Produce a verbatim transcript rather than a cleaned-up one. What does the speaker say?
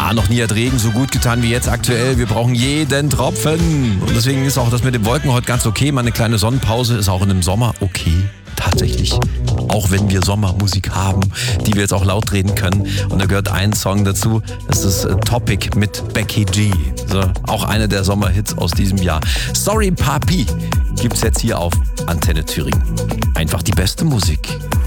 Ja, noch nie hat Regen so gut getan wie jetzt aktuell. Wir brauchen jeden Tropfen. Und deswegen ist auch das mit den Wolken heute ganz okay. Mal eine kleine Sonnenpause ist auch in dem Sommer okay. Tatsächlich. Auch wenn wir Sommermusik haben, die wir jetzt auch laut reden können. Und da gehört ein Song dazu. Das ist Topic mit Becky G. So, auch einer der Sommerhits aus diesem Jahr. Sorry Papi gibt's jetzt hier auf Antenne Thüringen. Einfach die beste Musik.